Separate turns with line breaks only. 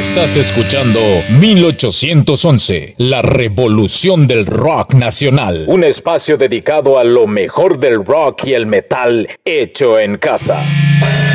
Estás escuchando 1811, la revolución del rock nacional. Un espacio dedicado a lo mejor del rock y el metal hecho en casa.